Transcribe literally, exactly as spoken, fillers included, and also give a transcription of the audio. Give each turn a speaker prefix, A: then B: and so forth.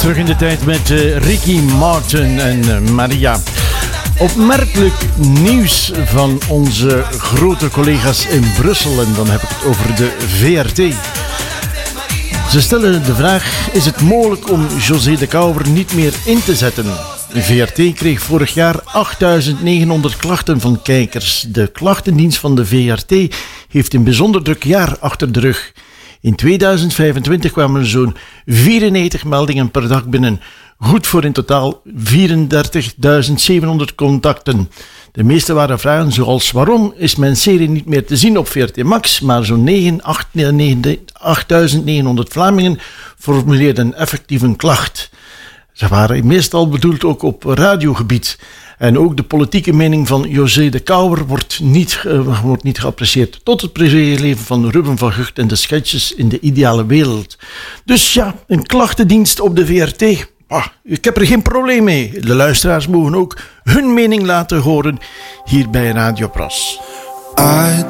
A: terug in de tijd met uh, Ricky Martin en uh, Maria. Opmerkelijk nieuws van onze grote collega's in Brussel. En dan heb ik het over de V R T. Ze stellen de vraag: is het mogelijk om José de Kouwer niet meer in te zetten? De V R T kreeg vorig jaar achtduizend negenhonderd klachten van kijkers. De klachtendienst van de V R T heeft een bijzonder druk jaar achter de rug. In tweeduizend vijfentwintig kwamen er zo'n vierennegentig meldingen per dag binnen. Goed voor in totaal vierendertigduizend zevenhonderd contacten. De meeste waren vragen zoals: waarom is mijn serie niet meer te zien op V R T Max? Maar zo'n achtduizend negenhonderd Vlamingen formuleerden effectief een klacht. Ze waren meestal bedoeld ook op radiogebied. En ook de politieke mening van José de Kouwer wordt niet, uh, wordt niet geapprecieerd. Tot het privéleven van Ruben van Gucht en de sketches in de ideale wereld. Dus ja, een klachtendienst op de V R T. Ah, ik heb er geen probleem mee. De luisteraars mogen ook hun mening laten horen hier bij Radio Pras.
B: I